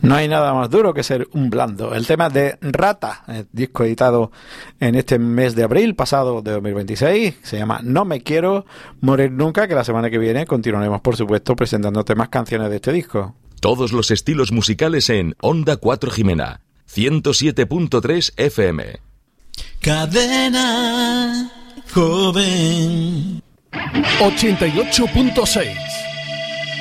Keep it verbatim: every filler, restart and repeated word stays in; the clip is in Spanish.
No hay nada más duro que ser un blando. El tema de Rata, el disco editado en este mes de abril pasado de dos mil veintiséis, se llama No me quiero morir nunca, que la semana que viene continuaremos, por supuesto, presentándote más canciones de este disco. Todos los estilos musicales en Onda cuatro Jimena, ciento siete punto tres F M. Cadena Joven ochenta y ocho punto seis.